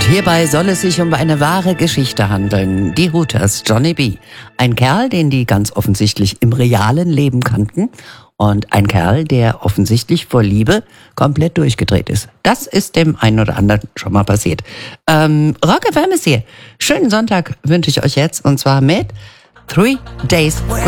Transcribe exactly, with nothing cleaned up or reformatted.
Hierbei soll es sich um eine wahre Geschichte handeln. Die Hooters, Johnny B. Ein Kerl, den die ganz offensichtlich im realen Leben kannten. Und ein Kerl, der offensichtlich vor Liebe komplett durchgedreht ist. Das ist dem einen oder anderen schon mal passiert. Ähm, Rock F M ist hier. Schönen Sonntag wünsche ich euch jetzt. Und zwar mit Three Days